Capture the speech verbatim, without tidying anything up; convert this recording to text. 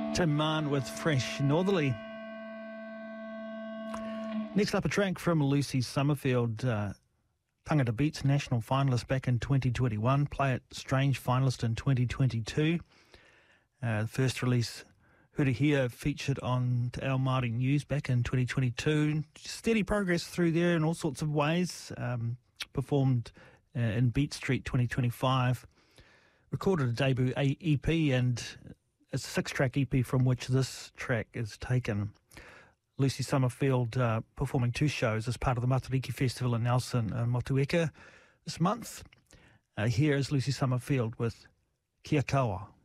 Tim Mann with Fresh Northerly. Next up, a track from Lucy Summerfield, uh, Tangata Beats national finalist back in twenty twenty-one, Play It Strange finalist in twenty twenty-two. Uh, the first release, Hurihia, featured on Te Ao Māori News back in twenty twenty-two. Steady progress through there in all sorts of ways. Um, performed uh, in Beat Street twenty twenty-five. Recorded a debut E P, and it's a six-track E P from which this track is taken. Lucy Summerfield uh, performing two shows as part of the Matariki Festival in Nelson and Motueka this month. Uh, here is Lucy Summerfield with Kia Kawa.